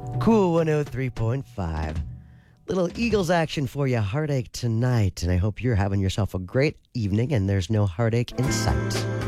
Cool 103.5. Little Eagles action for you, Heartache tonight. And I hope you're having yourself a great evening and there's no heartache in sight.